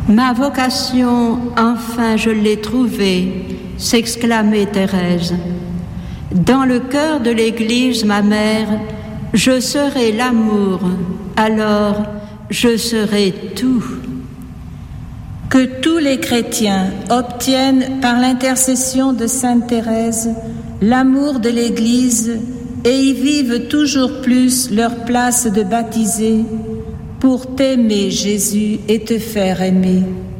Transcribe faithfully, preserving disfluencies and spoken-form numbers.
Ma vocation, enfin je l'ai trouvée, s'exclamait Thérèse. Dans le cœur de l'Église, ma mère, je serai l'amour, alors je serai tout. Que tous les chrétiens obtiennent par l'intercession de Sainte Thérèse l'amour de l'Église et y vivent toujours plus leur place de baptisés pour t'aimer, Jésus, et te faire aimer.